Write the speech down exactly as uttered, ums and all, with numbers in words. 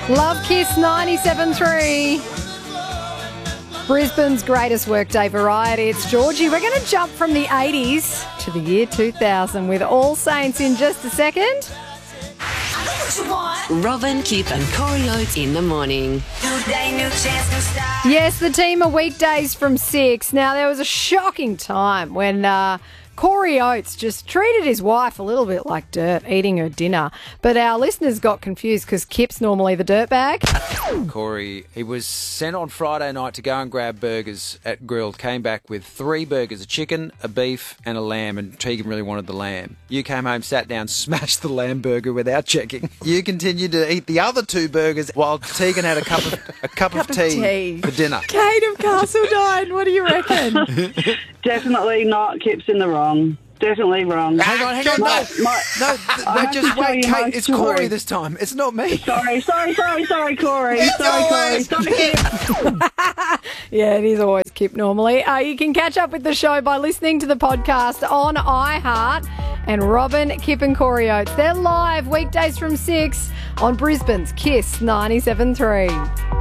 Love Kiss ninety-seven three. Brisbane's greatest workday variety. It's Georgie. We're going to jump from the eighties to the year two thousand with All Saints in just a second. Robin, Kip and Corey Oates in the morning. Yes, the team are weekdays from six. Now, there was a shocking time when uh, Corey Oates just treated his wife a little bit like dirt, eating her dinner. But our listeners got confused because Kip's normally the dirtbag. Corey, he was sent on Friday night to go and grab burgers at Grilled, came back with three burgers, a chicken, a beef and a lamb, and Tegan really wanted the lamb. You came home, sat down, smashed the lamb burger without checking. You continued to eat the other two burgers while Tegan had a cup of a cup, Cup of, of tea tea. for dinner. Kate of Castledine, what do you reckon? Definitely not. Kip's in the wrong. Definitely wrong. Hang on, hang on, no, My- my- no, th- I no, have just to tell wait, you my Kate, it's story. Corey this time. It's not me. Sorry, sorry, sorry, sorry, Corey. It's sorry, Corey. always Sorry, Kip. Yeah, it is always Kip normally. Uh, you can catch up with the show by listening to the podcast on iHeart. And Robin, Kip and Corey Oates, they're live weekdays from six on Brisbane's Kiss ninety-seven three.